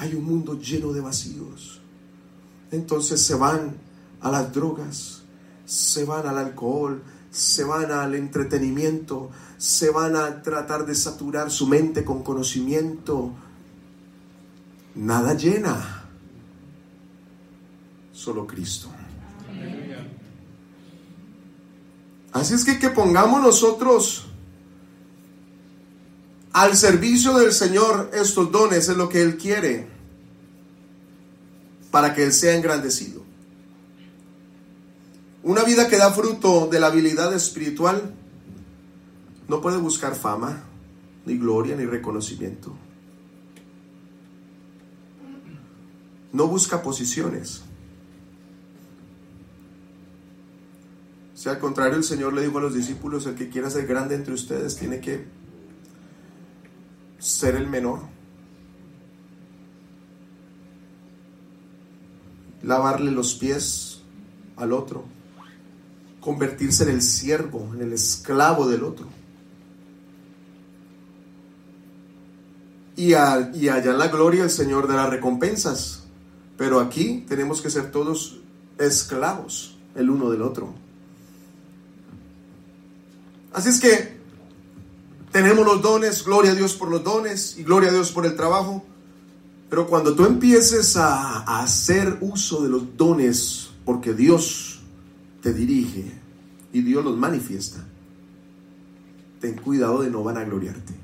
hay un mundo lleno de vacíos. Entonces se van a las drogas, se van al alcohol, se van al entretenimiento, se van a tratar de saturar su mente con conocimiento. Nada llena, solo Cristo. Así es que pongamos nosotros al servicio del Señor estos dones, es lo que Él quiere, para que Él sea engrandecido. Una vida que da fruto de la habilidad espiritual no puede buscar fama, ni gloria, ni reconocimiento. No busca posiciones. Si al contrario, el Señor le dijo a los discípulos: el que quiera ser grande entre ustedes tiene que ser el menor. Lavarle los pies al otro. Convertirse en el siervo, en el esclavo del otro. Y allá en la gloria el Señor dará recompensas. Pero aquí tenemos que ser todos esclavos el uno del otro. Así es que tenemos los dones, gloria a Dios por los dones y gloria a Dios por el trabajo. Pero cuando tú empieces a hacer uso de los dones, porque Dios te dirige y Dios los manifiesta, ten cuidado de no vanagloriarte.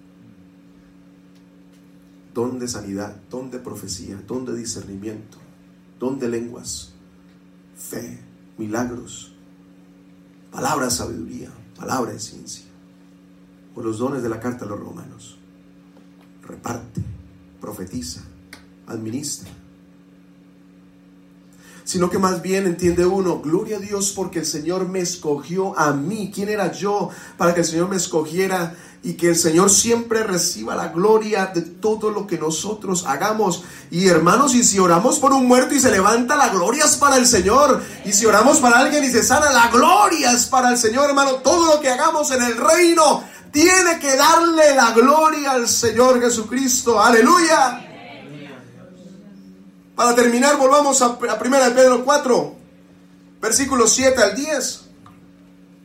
Don de sanidad, don de profecía, don de discernimiento, don de lenguas, fe, milagros, palabra de sabiduría, palabra de ciencia, o los dones de la carta a los romanos. Reparte, profetiza, administra. Sino que más bien entiende uno: gloria a Dios porque el Señor me escogió a mí. ¿Quién era yo para que el Señor me escogiera? Y que el Señor siempre reciba la gloria de todo lo que nosotros hagamos. Y hermanos, y si oramos por un muerto y se levanta, la gloria es para el Señor. Y si oramos para alguien y se sana, la gloria es para el Señor, hermano. Todo lo que hagamos en el reino tiene que darle la gloria al Señor Jesucristo. ¡Aleluya! Para terminar, volvamos a 1 Pedro 4, versículos 7 al 10.